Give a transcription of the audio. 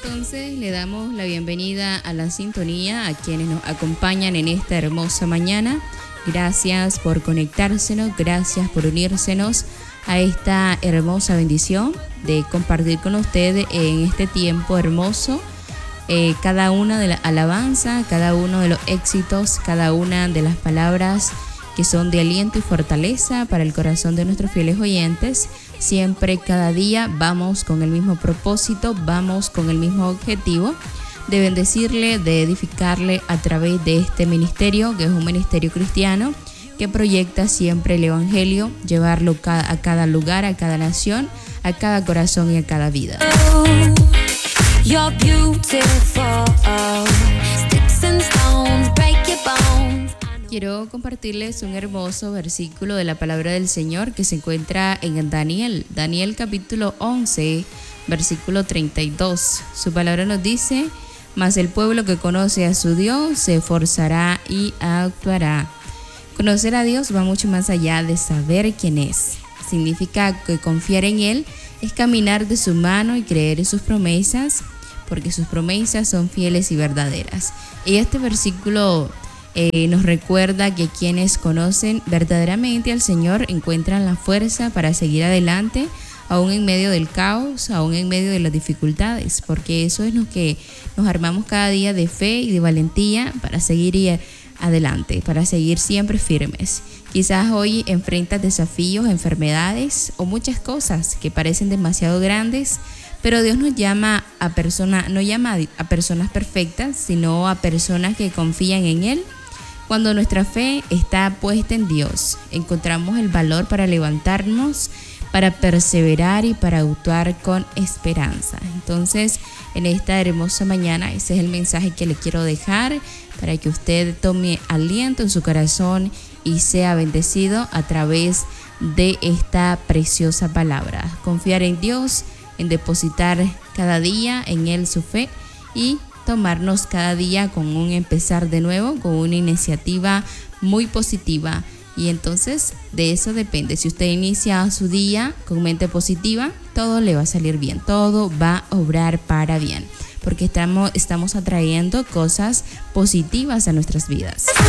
Entonces le damos la bienvenida a la sintonía a quienes nos acompañan en esta hermosa mañana. Gracias por conectársenos, gracias por unírsenos a esta hermosa bendición de compartir con ustedes en este tiempo hermoso cada una de las alabanzas, cada uno de los éxitos, cada una de las palabras que son de aliento y fortaleza para el corazón de nuestros fieles oyentes. Siempre, cada día, vamos con el mismo propósito, vamos con el mismo objetivo de bendecirle, de edificarle a través de este ministerio, que es un ministerio cristiano que proyecta siempre el evangelio, llevarlo a cada lugar, a cada nación, a cada corazón y a cada vida. You're beautiful. Sticks and stones break your bones. Quiero compartirles un hermoso versículo de la palabra del Señor que se encuentra en Daniel capítulo 11, versículo 32. Su palabra nos dice: mas el pueblo que conoce a su Dios se esforzará y actuará. Conocer a Dios va mucho más allá de saber quién es. Significa que confiar en Él es caminar de su mano y creer en sus promesas, porque sus promesas son fieles y verdaderas. Y este versículo nos recuerda que quienes conocen verdaderamente al Señor encuentran la fuerza para seguir adelante, aún en medio del caos, aún en medio de las dificultades, porque eso es lo que nos armamos cada día de fe y de valentía para seguir adelante, para seguir siempre firmes. Quizás hoy enfrentas desafíos, enfermedades o muchas cosas que parecen demasiado grandes, pero Dios nos llama no llama a personas perfectas, sino a personas que confían en Él. Cuando nuestra fe está puesta en Dios, encontramos el valor para levantarnos, para perseverar y para actuar con esperanza. Entonces, en esta hermosa mañana, ese es el mensaje que le quiero dejar para que usted tome aliento en su corazón y sea bendecido a través de esta preciosa palabra. Confiar en Dios, en depositar cada día en Él su fe y tomarnos cada día con un empezar de nuevo, con una iniciativa muy positiva. Y entonces de eso depende. Si usted inicia su día con mente positiva, todo le va a salir bien, todo va a obrar para bien, porque estamos atrayendo cosas positivas a nuestras vidas.